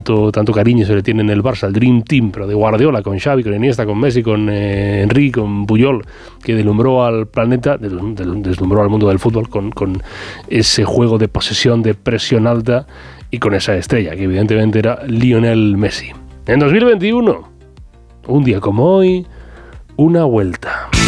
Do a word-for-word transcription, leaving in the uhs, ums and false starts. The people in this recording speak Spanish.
Tanto, tanto cariño se le tiene en el Barça, el Dream Team, pero de Guardiola, con Xavi, con Iniesta, con Messi, con eh, Henry, con Puyol, que deslumbró al planeta, deslumbró al mundo del fútbol con, con ese juego de posesión, de presión alta y con esa estrella, que evidentemente era Lionel Messi. En dos mil veintiuno, un día como hoy, una vuelta.